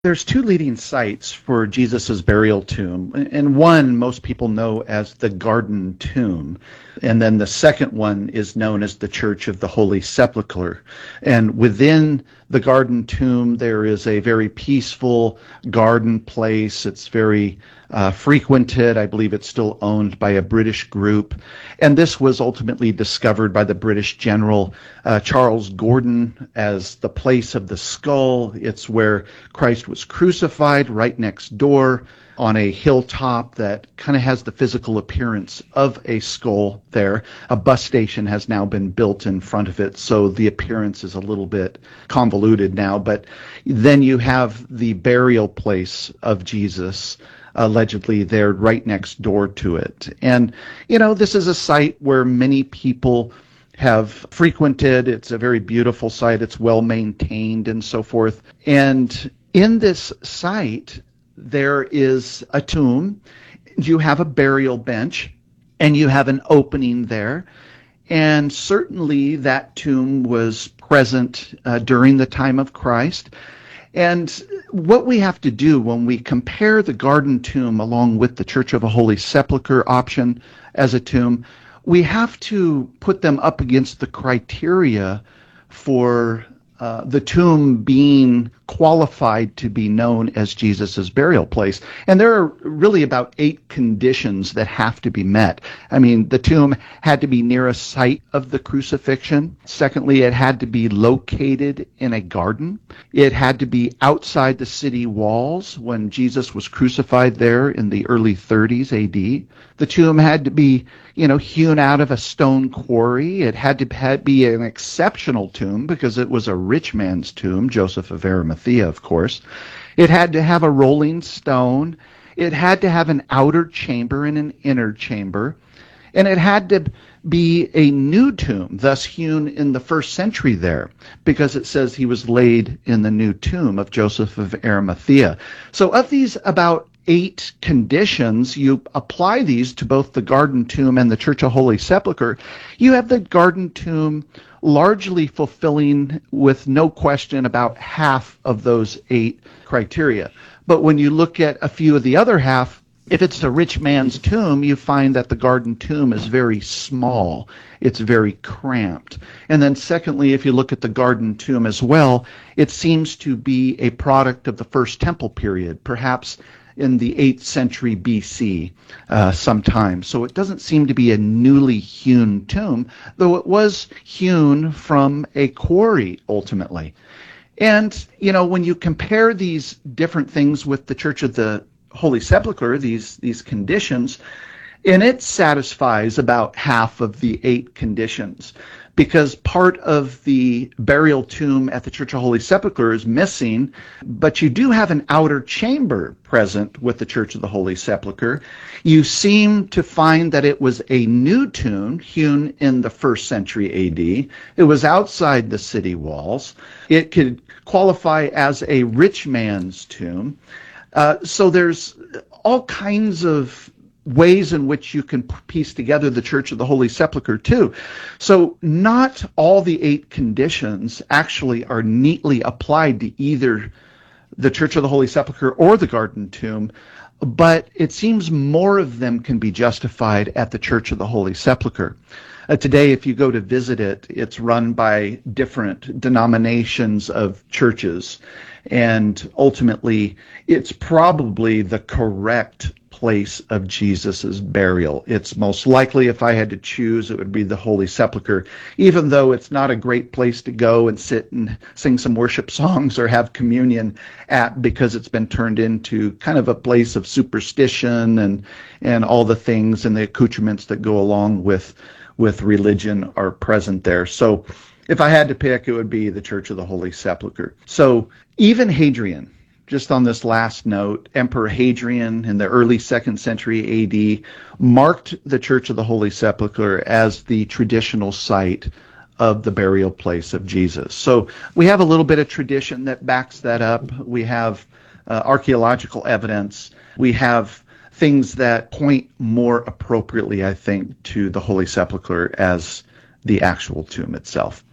There's two leading sites for Jesus' burial tomb, and one most people know as the Garden Tomb, and then the second one is known as the Church of the Holy Sepulchre. And within the Garden Tomb, there is a very peaceful garden place. It's very frequented. I believe it's still owned by a British group. And this was ultimately discovered by the British general Charles Gordon as the place of the skull. It's where Christ was crucified, right next door on a hilltop that kind of has the physical appearance of a skull there. A bus station has now been built in front of it, so the appearance is a little bit convoluted now. But then you have the burial place of Jesus, allegedly there right next door to it. And, this is a site where many people have frequented. It's a very beautiful site. It's well maintained and so forth. And in this site, there is a tomb. You have a burial bench, and you have an opening there. And certainly that tomb was present during the time of Christ. And what we have to do when we compare the Garden Tomb along with the Church of the Holy Sepulchre option as a tomb, we have to put them up against the criteria for the tomb being qualified to be known as Jesus' burial place. And there are really about 8 conditions that have to be met. I mean, the tomb had to be near a site of the crucifixion. Secondly, it had to be located in a garden. It had to be outside the city walls when Jesus was crucified there in the early 30s AD. The tomb had to be, hewn out of a stone quarry. It had to be an exceptional tomb because it was a rich man's tomb, Joseph of Arimathea, of course. It had to have a rolling stone. It had to have an outer chamber and an inner chamber. And it had to be a new tomb, thus hewn in the first century there, because it says he was laid in the new tomb of Joseph of Arimathea. So of these about 8 conditions, you apply these to both the Garden Tomb and the Church of Holy Sepulchre, you have the Garden Tomb largely fulfilling, with no question, about half of those 8 criteria. But when you look at a few of the other half, if it's a rich man's tomb, you find that the Garden Tomb is very small. It's very cramped. And then secondly, if you look at the Garden Tomb as well, it seems to be a product of the First Temple period, perhaps in the 8th century BC sometime. So it doesn't seem to be a newly hewn tomb, though it was hewn from a quarry ultimately. And, when you compare these different things with the Church of the Holy Sepulchre, these conditions, and it satisfies about half of the 8 conditions, because part of the burial tomb at the Church of Holy Sepulchre is missing, but you do have an outer chamber present with the Church of the Holy Sepulchre. You seem to find that it was a new tomb hewn in the 1st century AD. It was outside the city walls. It could qualify as a rich man's tomb. So there's all kinds of ways in which you can piece together the Church of the Holy Sepulchre too. So not all the 8 conditions actually are neatly applied to either the Church of the Holy Sepulchre or the Garden Tomb, but it seems more of them can be justified at the Church of the Holy Sepulchre. Today, if you go to visit it, it's run by different denominations of churches, and ultimately it's probably the correct place of Jesus's burial. It's most likely, if I had to choose, it would be the Holy Sepulchre, even though it's not a great place to go and sit and sing some worship songs or have communion at, because it's been turned into kind of a place of superstition and all the things and the accoutrements that go along with religion are present there. So if I had to pick, it would be the Church of the Holy Sepulchre. So even Hadrian, just on this last note, Emperor Hadrian in the early 2nd century AD marked the Church of the Holy Sepulchre as the traditional site of the burial place of Jesus. So we have a little bit of tradition that backs that up. We have archaeological evidence. We have things that point more appropriately, I think, to the Holy Sepulchre as the actual tomb itself.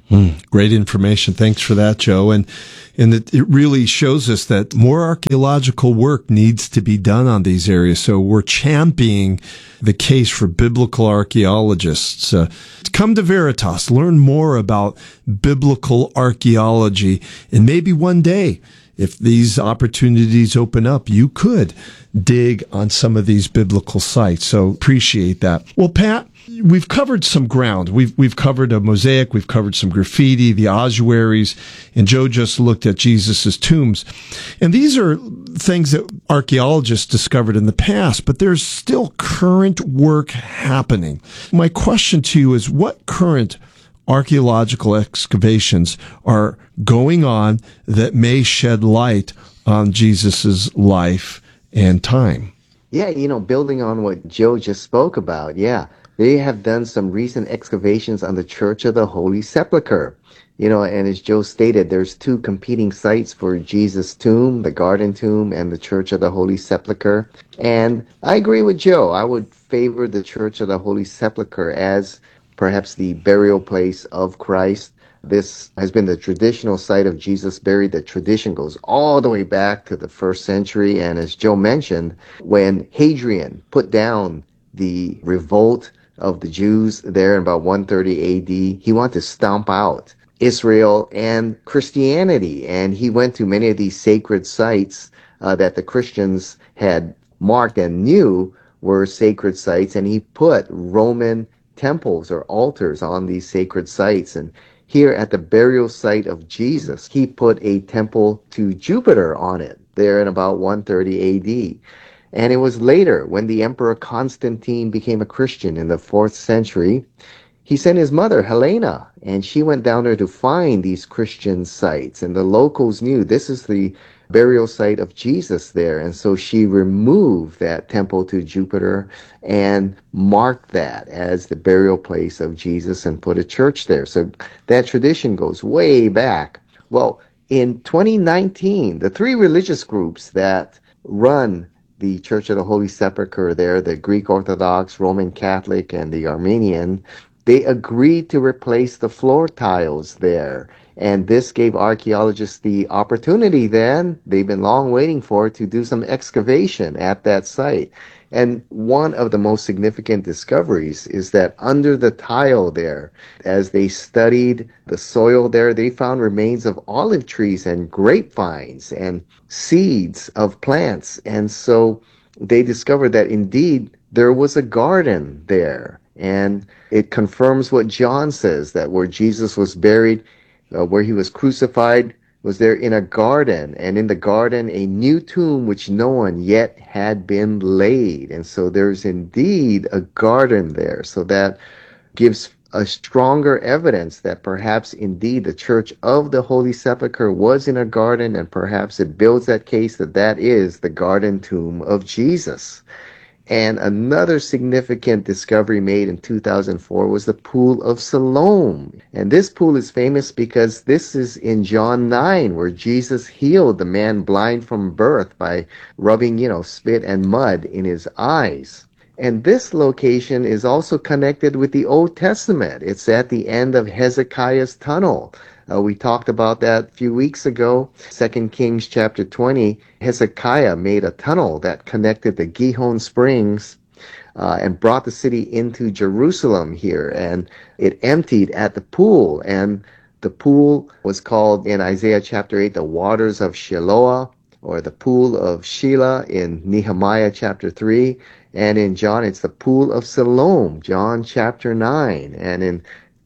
Great information. Thanks for that, Joe. And it really shows us that more archaeological work needs to be done on these areas. So we're championing the case for biblical archaeologists. Come to Veritas, learn more about biblical archaeology, and maybe one day, if these opportunities open up, you could dig on some of these biblical sites. So appreciate that. Well, Pat, we've covered some ground. We've covered a mosaic. We've covered some graffiti, the ossuaries, and Joe just looked at Jesus's tombs. And these are things that archaeologists discovered in the past, but there's still current work happening. My question to you is, what current archaeological excavations are going on that may shed light on Jesus's life and time? Yeah, building on what Joe just spoke about, they have done some recent excavations on the Church of the Holy Sepulchre. And as Joe stated, there's two competing sites for Jesus' tomb, the Garden Tomb and the Church of the Holy Sepulchre. And I agree with Joe. I would favor the Church of the Holy Sepulchre as perhaps the burial place of Christ. This has been the traditional site of Jesus buried. The tradition goes all the way back to the 1st century. And as Joe mentioned, when Hadrian put down the revolt of the Jews there in about 130 AD, he wanted to stomp out Israel and Christianity. And he went to many of these sacred sites that the Christians had marked and knew were sacred sites. And he put Roman temples or altars on these sacred sites. And here at the burial site of Jesus, he put a temple to Jupiter on it there in about 130 AD. And it was later, when the Emperor Constantine became a Christian in the 4th century, he sent his mother, Helena, and she went down there to find these Christian sites. And the locals knew this is the burial site of Jesus there. And so she removed that temple to Jupiter and marked that as the burial place of Jesus and put a church there. So that tradition goes way back. Well, in 2019, the three religious groups that run the Church of the Holy Sepulchre there, the Greek Orthodox, Roman Catholic, and the Armenian, they agreed to replace the floor tiles there. And this gave archaeologists the opportunity then, they've been long waiting for, to do some excavation at that site. And one of the most significant discoveries is that under the tile there, as they studied the soil there, they found remains of olive trees and grapevines and seeds of plants. And so they discovered that indeed there was a garden there. And it confirms what John says, that where Jesus was buried, where he was crucified, was there in a garden, and in the garden a new tomb which no one yet had been laid. And so there's indeed a garden there. So that gives a stronger evidence that perhaps indeed the Church of the Holy Sepulchre was in a garden, and perhaps it builds that case that that is the garden tomb of Jesus. And another significant discovery made in 2004 was the Pool of Siloam. And this pool is famous because this is in John 9, where Jesus healed the man blind from birth by rubbing, spit and mud in his eyes. And this location is also connected with the Old Testament. It's at the end of Hezekiah's tunnel. We talked about that a few weeks ago. 2 Kings chapter 20, Hezekiah made a tunnel that connected the Gihon Springs and brought the city into Jerusalem here. And it emptied at the pool. And the pool was called in Isaiah chapter 8, the waters of Shiloah, or the pool of Shelah in Nehemiah chapter 3. And in John, it's the Pool of Siloam, John chapter 9. And in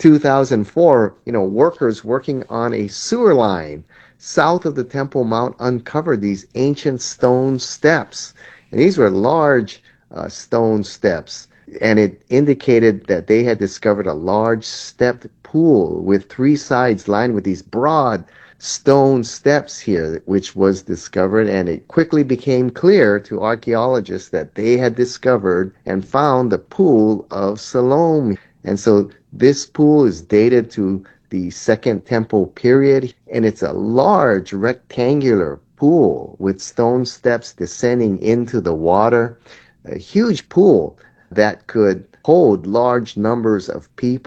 2004, workers working on a sewer line south of the Temple Mount uncovered these ancient stone steps. And these were large stone steps. And it indicated that they had discovered a large stepped pool with three sides lined with these broad stone steps here, which was discovered. And it quickly became clear to archaeologists that they had discovered and found the Pool of Siloam. And so this pool is dated to the Second Temple period, and it's a large rectangular pool with stone steps descending into the water, a huge pool that could hold large numbers of people.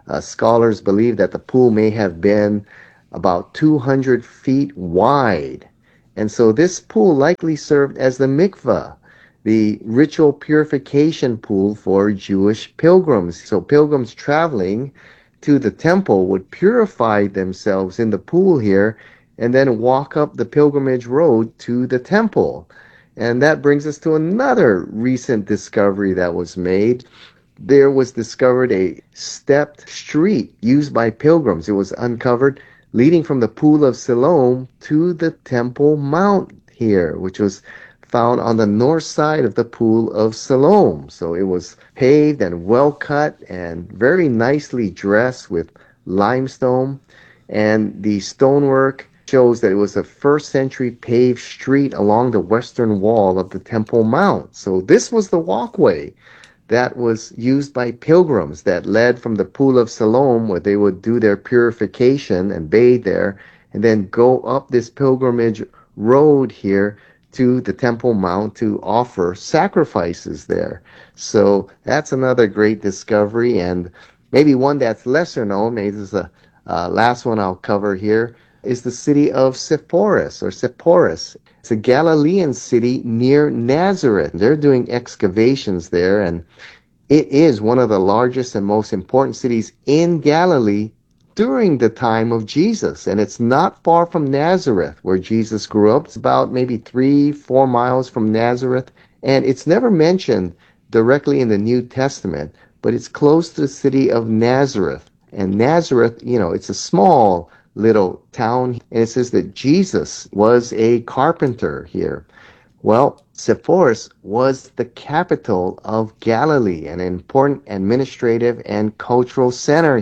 Scholars believe that the pool may have been about 200 feet wide. And so this pool likely served as the mikveh, the ritual purification pool for Jewish pilgrims. So pilgrims traveling to the temple would purify themselves in the pool here and then walk up the pilgrimage road to the temple. And that brings us to another recent discovery that was made. There was discovered a stepped street used by pilgrims. It was uncovered leading from the Pool of Siloam to the Temple Mount here, which was found on the north side of the Pool of Siloam. So it was paved and well cut and very nicely dressed with limestone. And the stonework shows that it was a first century paved street along the western wall of the Temple Mount. So this was the walkway that was used by pilgrims that led from the Pool of Siloam, where they would do their purification and bathe there, and then go up this pilgrimage road here to the Temple Mount to offer sacrifices there. So that's another great discovery, and maybe one that's lesser known, maybe this is the last one I'll cover here, is the city of Sepphoris, or Sepphoris. It's a Galilean city near Nazareth. They're doing excavations there, and it is one of the largest and most important cities in Galilee during the time of Jesus. And it's not far from Nazareth, where Jesus grew up. It's about maybe 3-4 miles from Nazareth. And it's never mentioned directly in the New Testament, but it's close to the city of Nazareth. And Nazareth, it's a small little town, and it says that Jesus was a carpenter here. Well, Sepphoris was the capital of Galilee, an important administrative and cultural center,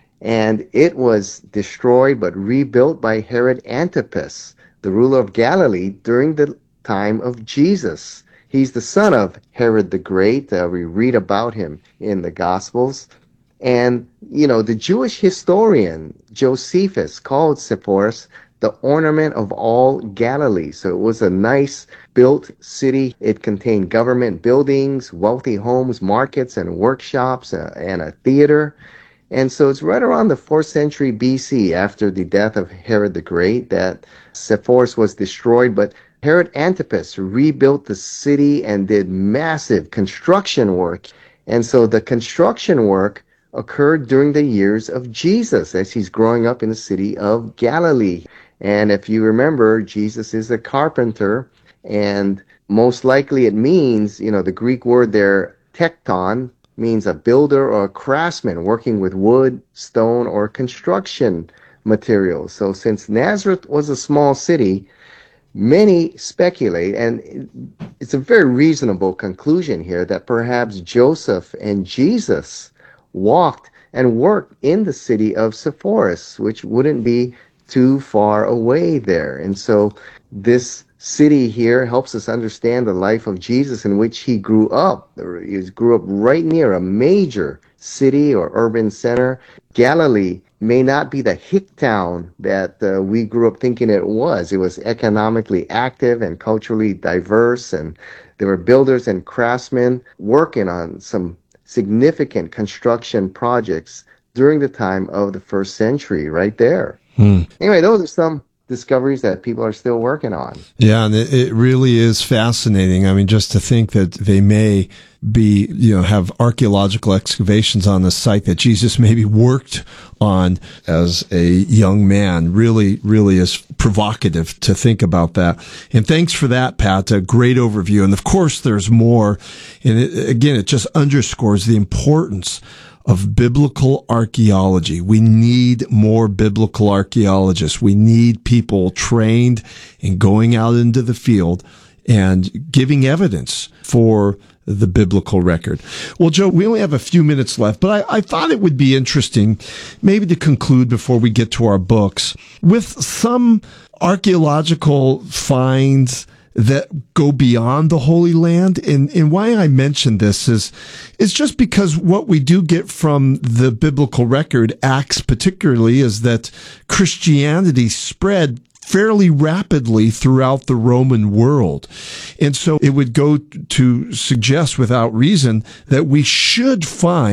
and it was destroyed but rebuilt by Herod Antipas, the ruler of Galilee, during the time of Jesus. He's the son of Herod the Great. We read about him in the Gospels. And, the Jewish historian Josephus called Sepphoris the ornament of all Galilee. So it was a nice built city. It contained government buildings, wealthy homes, markets, and workshops, and a theater. And so it's right around the 4th century BC, after the death of Herod the Great, that Sepphoris was destroyed. But Herod Antipas rebuilt the city and did massive construction work. And so the construction work occurred during the years of Jesus as he's growing up in the city of Galilee. And if you remember, Jesus is a carpenter, and most likely it means, the Greek word there, tekton, means a builder or a craftsman working with wood, stone, or construction materials. So since Nazareth was a small city, many speculate, and it's a very reasonable conclusion here, that perhaps Joseph and Jesus walked and worked in the city of Sepphoris, which wouldn't be too far away there. And so this city here helps us understand the life of Jesus, in which he grew up. He grew up right near a major city or urban center. Galilee may not be the hick town that we grew up thinking it was. It was economically active and culturally diverse, and there were builders and craftsmen working on some significant construction projects during the time of the 1st century right there. Anyway, those are some discoveries that people are still working on. Yeah, and it really is fascinating. I mean, just to think that they may be, have archaeological excavations on the site that Jesus maybe worked on as a young man really is provocative to think about that. And thanks for that, Pat. A great overview. And of course, there's more. And it just underscores the importance of biblical archaeology. We need more biblical archaeologists. We need people trained in going out into the field and giving evidence for the biblical record. Well, Joe, we only have a few minutes left, but I thought it would be interesting maybe to conclude before we get to our books with some archaeological finds that go beyond the Holy Land. And why I mention this is just because what we do get from the biblical record, Acts particularly, is that Christianity spread fairly rapidly throughout the Roman world. And so it would go to suggest without reason that we should find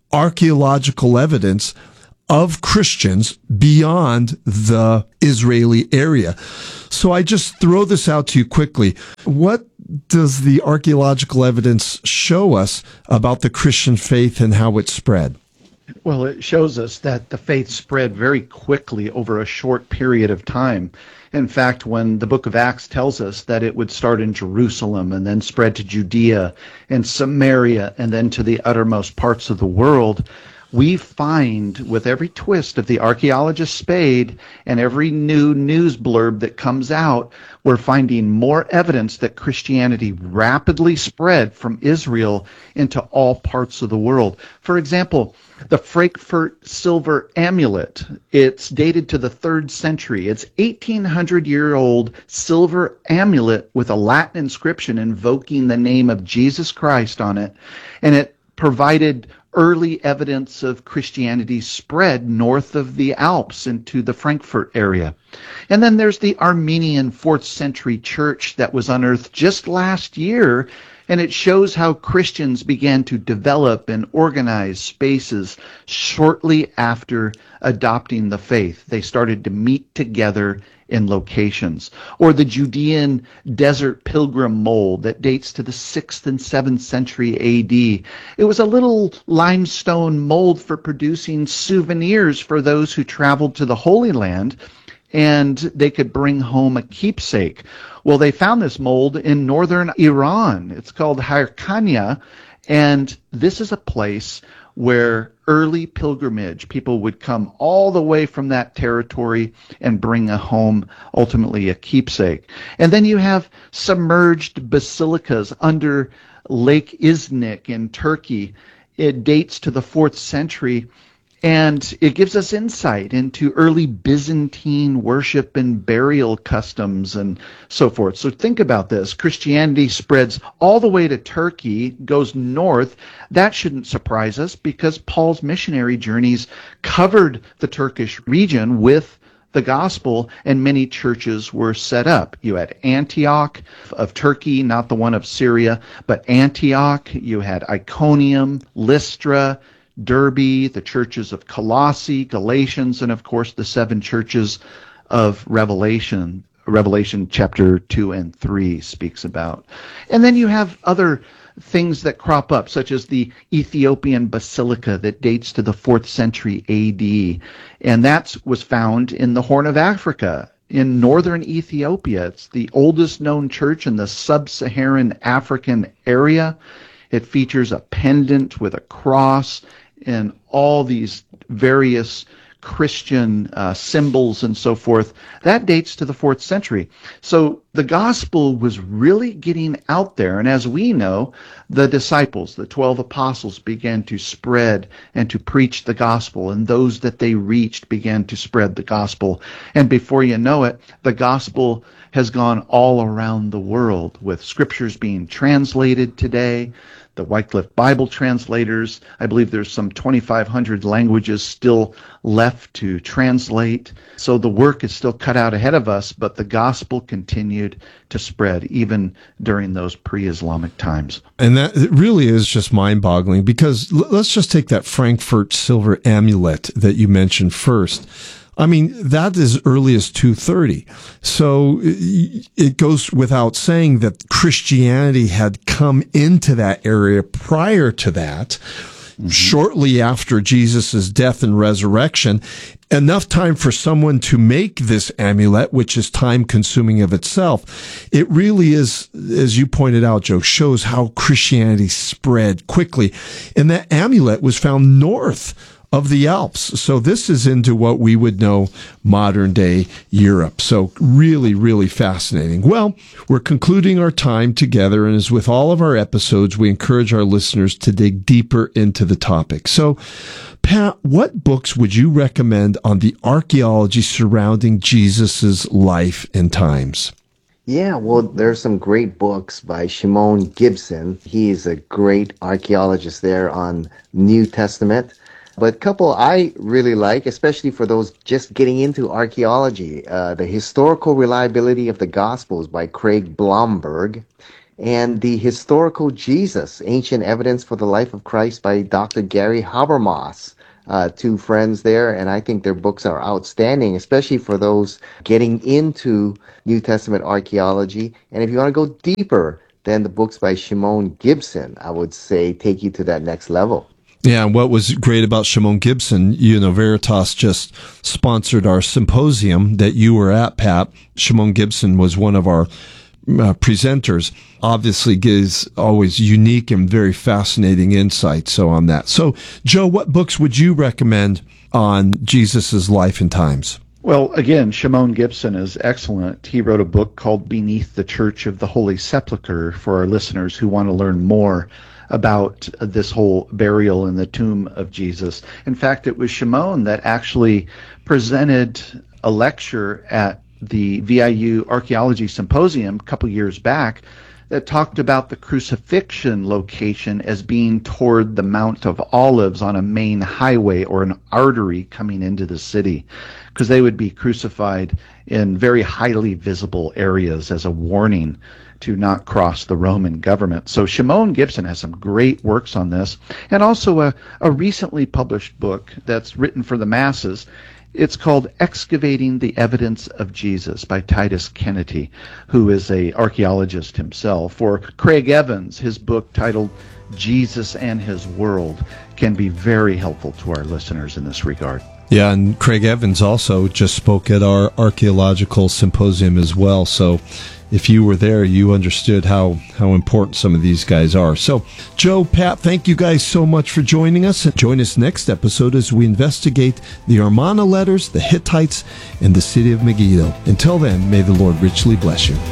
archaeological evidence of Christians beyond the Israeli area. So I just throw this out to you quickly. What does the archaeological evidence show us about the Christian faith and how it spread? Well, it shows us that the faith spread very quickly over a short period of time. In fact, when the book of Acts tells us that it would start in Jerusalem and then spread to Judea and Samaria and then to the uttermost parts of the world, we find with every twist of the archaeologist's spade and every new news blurb that comes out, we're finding more evidence that Christianity rapidly spread from Israel into all parts of the world. For example, the Frankfurt silver amulet, it's dated to the 3rd century. It's 1,800-year-old silver amulet with a Latin inscription invoking the name of Jesus Christ on it, and it provided early evidence of Christianity's spread north of the Alps into the Frankfurt area. And then there's the Armenian 4th century church that was unearthed just last year, and it shows how Christians began to develop and organize spaces shortly after adopting the faith. They started to meet together in locations. Or the Judean desert pilgrim mold that dates to the 6th and 7th century AD. It was a little limestone mold for producing souvenirs for those who traveled to the Holy Land, and they could bring home a keepsake. Well, they found this mold in northern Iran. It's called Hyrcania, and this is a place where early pilgrimage, people would come all the way from that territory and bring home, ultimately, a keepsake. And then you have submerged basilicas under Lake Iznik in Turkey. It dates to the 4th century, and it gives us insight into early Byzantine worship and burial customs and so forth. So think about this. Christianity spreads all the way to Turkey, goes north. That shouldn't surprise us because Paul's missionary journeys covered the Turkish region with the gospel, and many churches were set up. You had Antioch of Turkey, not the one of Syria, but Antioch. You had Iconium, Lystra, Derbe, the churches of Colossae, Galatians, and of course the 7 churches of Revelation. Revelation chapter 2 and 3 speaks about. And then you have other things that crop up, such as the Ethiopian Basilica that dates to the 4th century AD. And that was found in the Horn of Africa, in northern Ethiopia. It's the oldest known church in the sub-Saharan African area. It features a pendant with a cross and all these various Christian symbols and so forth. That dates to the 4th century. So the gospel was really getting out there. And as we know, the disciples, the 12 apostles, began to spread and to preach the gospel. And those that they reached began to spread the gospel. And before you know it, the gospel has gone all around the world, with scriptures being translated today. The Wycliffe Bible translators, I believe there's some 2,500 languages still left to translate. So the work is still cut out ahead of us, but the gospel continued to spread even during those pre-Islamic times. And that it really is just mind-boggling, because let's just take that Frankfurt silver amulet that you mentioned first. I mean, that is early as 230. So it goes without saying that Christianity had come into that area prior to that, shortly after Jesus' death and resurrection, enough time for someone to make this amulet, which is time-consuming of itself. It really is, as you pointed out, Joe, shows how Christianity spread quickly. And that amulet was found north of the Alps. So this is into what we would know modern day Europe. So really, really fascinating. Well, we're concluding our time together, and as with all of our episodes, we encourage our listeners to dig deeper into the topic. So, Pat, what books would you recommend on the archaeology surrounding Jesus's life and times? Yeah, well, there's some great books by Shimon Gibson. He's a great archaeologist there on New Testament. But a couple I really like, especially for those just getting into archaeology, The Historical Reliability of the Gospels by Craig Blomberg, and The Historical Jesus, Ancient Evidence for the Life of Christ by Dr. Gary Habermas. Two friends there, and I think their books are outstanding, especially for those getting into New Testament archaeology. And if you want to go deeper, then the books by Shimon Gibson, I would say, take you to that next level. Yeah, and what was great about Shimon Gibson, Veritas just sponsored our symposium that you were at, Pat. Shimon Gibson was one of our presenters. Obviously gives always unique and very fascinating insights on that. So, Joe, what books would you recommend on Jesus's life and times? Well, again, Shimon Gibson is excellent. He wrote a book called Beneath the Church of the Holy Sepulchre for our listeners who want to learn more about this whole burial in the tomb of Jesus. In fact, it was Shimon that actually presented a lecture at the VIU Archaeology Symposium a couple years back that talked about the crucifixion location as being toward the Mount of Olives on a main highway or an artery coming into the city, because they would be crucified in very highly visible areas as a warning to not cross the Roman government. So Shimon Gibson has some great works on this, and also a recently published book that's written for the masses. It's called Excavating the Evidence of Jesus by Titus Kennedy, who is an archaeologist himself. Or Craig Evans, his book titled Jesus and His World can be very helpful to our listeners in this regard. Yeah, and Craig Evans also just spoke at our archaeological symposium as well. So if you were there, you understood how important some of these guys are. So, Joe, Pat, thank you guys so much for joining us. And join us next episode as we investigate the Amarna letters, the Hittites, and the city of Megiddo. Until then, may the Lord richly bless you.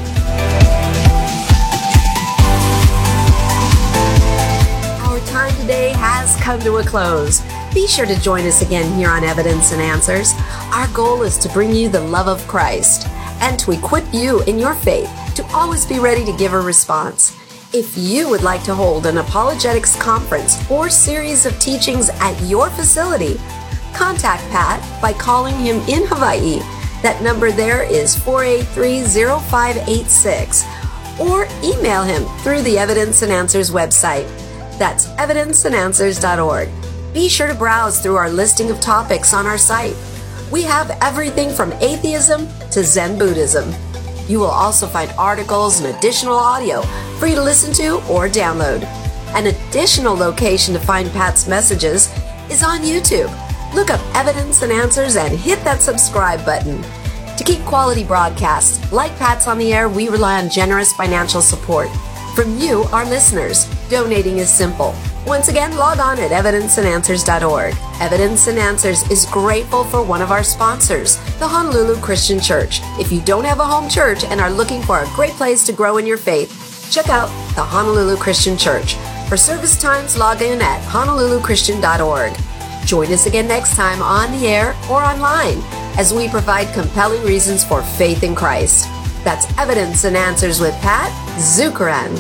Our time today has come to a close. Be sure to join us again here on Evidence and Answers. Our goal is to bring you the love of Christ and to equip you in your faith to always be ready to give a response. If you would like to hold an apologetics conference or series of teachings at your facility, contact Pat by calling him in Hawaii. That number there is 483-0586, or email him through the Evidence and Answers website. That's evidenceandanswers.org. Be sure to browse through our listing of topics on our site. We have everything from atheism to Zen Buddhism. You will also find articles and additional audio for you to listen to or download. An additional location to find Pat's messages is on YouTube. Look up Evidence and Answers and hit that subscribe button. To keep quality broadcasts like Pat's on the air, we rely on generous financial support from you, our listeners. Donating is simple. Once again, log on at evidenceandanswers.org. Evidence and Answers is grateful for one of our sponsors, the Honolulu Christian Church. If you don't have a home church and are looking for a great place to grow in your faith, check out the Honolulu Christian Church. For service times, log in at honoluluchristian.org. Join us again next time on the air or online as we provide compelling reasons for faith in Christ. That's Evidence and Answers with Pat Zukeran.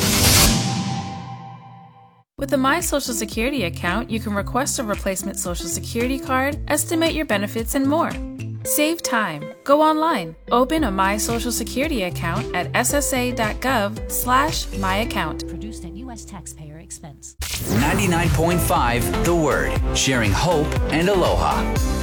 With the My Social Security account, you can request a replacement Social Security card, estimate your benefits, and more. Save time. Go online. Open a My Social Security account at ssa.gov/myaccount. Produced at U.S. taxpayer expense. 99.5 The Word, sharing hope and aloha.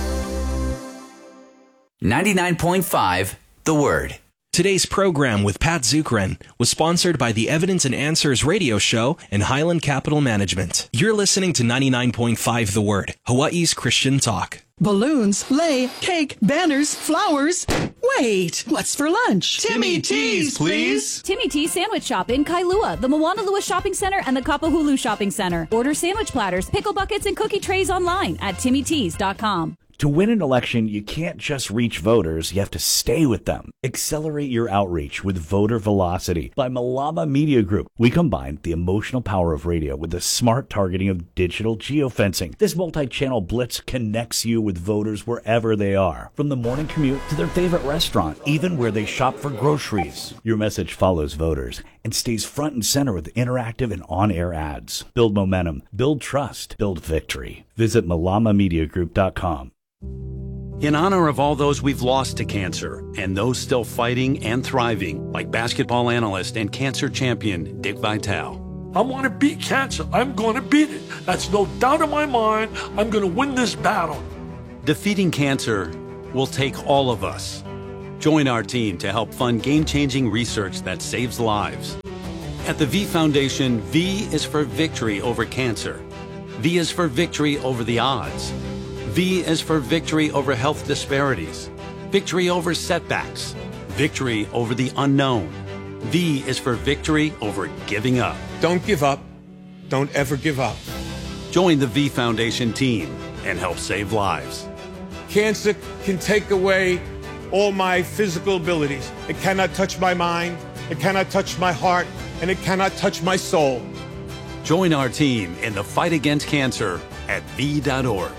99.5 The Word. Today's program with Pat Zukeran was sponsored by the Evidence and Answers radio show and Highland Capital Management. You're listening to 99.5 The Word, Hawaii's Christian talk. Balloons, lei, cake, banners, flowers. Wait, what's for lunch? Timmy T's, please. Timmy T's Sandwich Shop in Kailua, the Moanalua Shopping Center, and the Kapahulu Shopping Center. Order sandwich platters, pickle buckets, and cookie trays online at timmytees.com. To win an election, you can't just reach voters, you have to stay with them. Accelerate your outreach with Voter Velocity by Malama Media Group. We combined the emotional power of radio with the smart targeting of digital geofencing. This multi-channel blitz connects you with voters wherever they are, from the morning commute to their favorite restaurant, even where they shop for groceries. Your message follows voters and stays front and center with interactive and on-air ads. Build momentum, build trust, build victory. Visit malamamediagroup.com. In honor of all those we've lost to cancer and those still fighting and thriving, like basketball analyst and cancer champion Dick Vitale. I want to beat cancer. I'm going to beat it. That's no doubt in my mind. I'm going to win this battle. Defeating cancer will take all of us. Join our team to help fund game-changing research that saves lives. At the V Foundation, V is for victory over cancer. V is for victory over the odds. V is for victory over health disparities, victory over setbacks, victory over the unknown. V is for victory over giving up. Don't give up. Don't ever give up. Join the V Foundation team and help save lives. Cancer can take away all my physical abilities. It cannot touch my mind, it cannot touch my heart, and it cannot touch my soul. Join our team in the fight against cancer at V.org.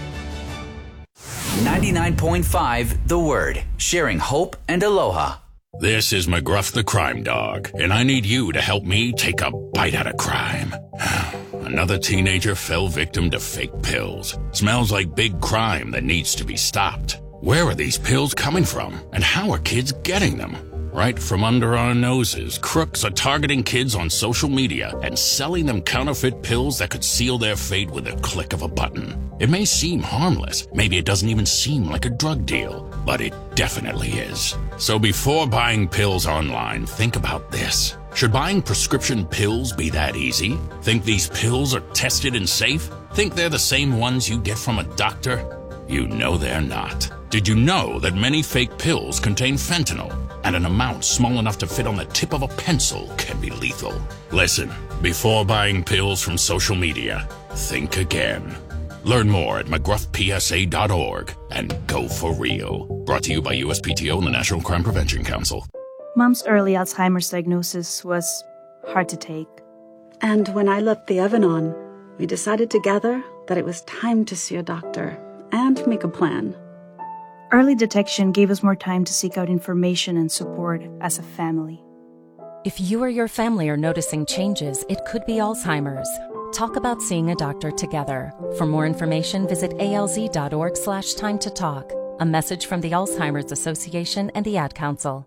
99.5 The Word, sharing hope and aloha. This is McGruff the Crime Dog, and I need you to help me take a bite out of crime. Another teenager fell victim to fake pills. Smells like big crime that needs to be stopped. Where are these pills coming from, and how are kids getting them? Right from under our noses, crooks are targeting kids on social media and selling them counterfeit pills that could seal their fate with a click of a button. It may seem harmless, maybe it doesn't even seem like a drug deal, but it definitely is. So before buying pills online, think about this. Should buying prescription pills be that easy? Think these pills are tested and safe? Think they're the same ones you get from a doctor? You know they're not. Did you know that many fake pills contain fentanyl? And an amount small enough to fit on the tip of a pencil can be lethal. Listen, before buying pills from social media, think again. Learn more at mcgruffpsa.org and go for real. Brought to you by USPTO and the National Crime Prevention Council. Mom's early Alzheimer's diagnosis was hard to take. And when I left the Evan-On, we decided together that it was time to see a doctor and make a plan. Early detection gave us more time to seek out information and support as a family. If you or your family are noticing changes, it could be Alzheimer's. Talk about seeing a doctor together. For more information, visit alz.org/time to talk. A message from the Alzheimer's Association and the Ad Council.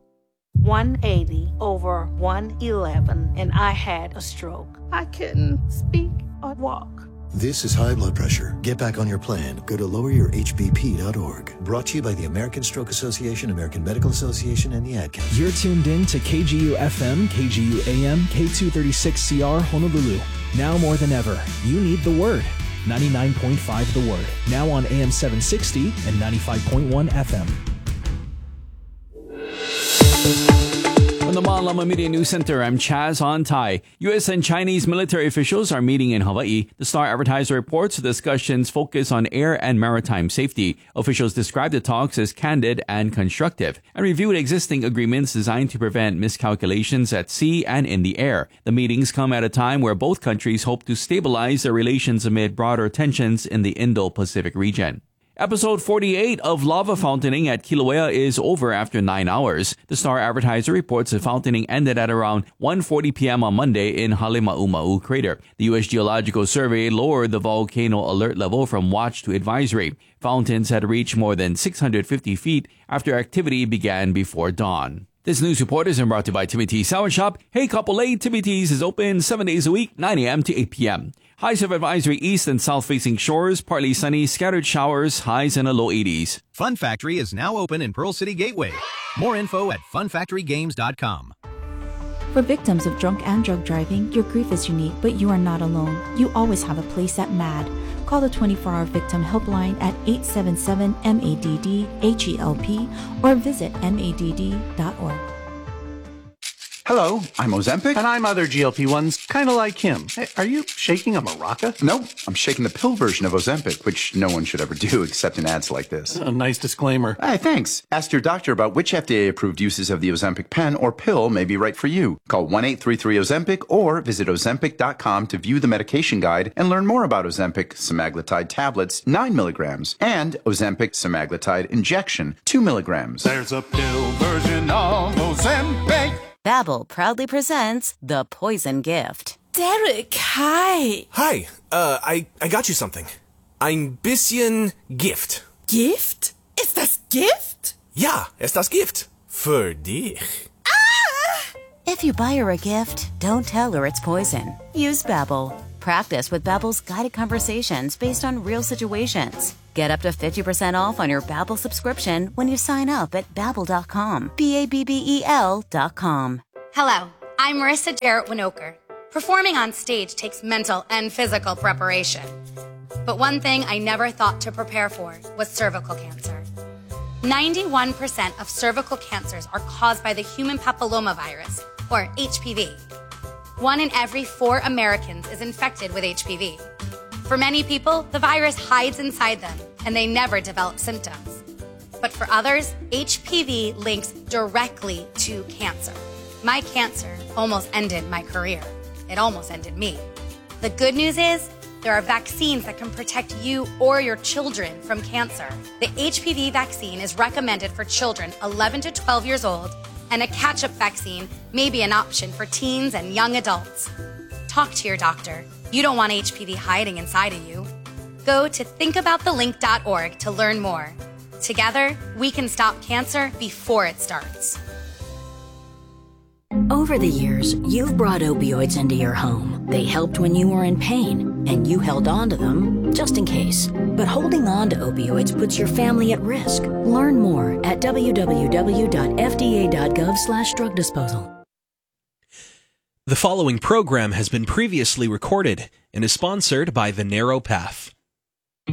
180 over 111, and I had a stroke. I couldn't speak or walk. This is high blood pressure. Get back on your plan. Go to loweryourhbp.org. Brought to you by the American Stroke Association, American Medical Association, and the Ad Council. You're tuned in to KGU-FM, KGU-AM, K236CR, Honolulu. Now more than ever, you need the Word. 99.5 The Word. Now on AM 760 and 95.1 FM. From the Malama Media News Center, I'm Chaz Ontai. U.S. and Chinese military officials are meeting in Hawaii. The Star Advertiser reports the discussions focus on air and maritime safety. Officials describe the talks as candid and constructive and reviewed existing agreements designed to prevent miscalculations at sea and in the air. The meetings come at a time where both countries hope to stabilize their relations amid broader tensions in the Indo-Pacific region. Episode 48 of lava fountaining at Kilauea is over after 9 hours. The Star Advertiser reports the fountaining ended at around 1:40 p.m. on Monday in Halema'uma'u crater. The U.S. Geological Survey lowered the volcano alert level from watch to advisory. Fountains had reached more than 650 feet after activity began before dawn. This news report is brought to you by Timmy T's Sour Shop. Hey, Kapolei, Timmy T's is open 7 days a week, 9 a.m. to 8 p.m. Highs of advisory east and south-facing shores, partly sunny, scattered showers, highs in the low 80s. Fun Factory is now open in Pearl City Gateway. More info at funfactorygames.com. For victims of drunk and drug driving, your grief is unique, but you are not alone. You always have a place at MADD. Call the 24-hour victim helpline at 877-MADD-HELP or visit MADD.org. Hello, I'm Ozempic. And I'm other GLP-1s, kind of like him. Hey, are you shaking a maraca? No, I'm shaking the pill version of Ozempic, which no one should ever do except in ads like this. A nice disclaimer. Hey, thanks. Ask your doctor about which FDA-approved uses of the Ozempic pen or pill may be right for you. Call 1-833-OZEMPIC or visit Ozempic.com to view the medication guide and learn more about Ozempic semaglutide tablets, 9 milligrams, and Ozempic semaglutide injection, 2 milligrams. There's a pill version of Ozempic. Babbel proudly presents The Poison Gift. Derek, hi. Hi, I got you something. Ein bisschen Gift. Gift? Ist das Gift? Ja, ist das Gift. Für dich. If you buy her a gift, don't tell her it's poison. Use Babbel. Practice with Babbel's guided conversations based on real situations. Get up to 50% off on your Babbel subscription when you sign up at Babbel.com. Babbel.com. Hello, I'm Marissa Jarrett Winokur. Performing on stage takes mental and physical preparation. But one thing I never thought to prepare for was cervical cancer. 91% of cervical cancers are caused by the human papillomavirus, or HPV. 1 in every 4 Americans is infected with HPV. For many people, the virus hides inside them, and they never develop symptoms. But for others, HPV links directly to cancer. My cancer almost ended my career. It almost ended me. The good news is, there are vaccines that can protect you or your children from cancer. The HPV vaccine is recommended for children 11 to 12 years old, and a catch-up vaccine may be an option for teens and young adults. Talk to your doctor. You don't want HPV hiding inside of you. Go to thinkaboutthelink.org to learn more. Together, we can stop cancer before it starts. Over the years, you've brought opioids into your home. They helped when you were in pain, and you held on to them just in case. But holding on to opioids puts your family at risk. Learn more at www.fda.gov/drug disposal. The following program has been previously recorded and is sponsored by The Narrow Path.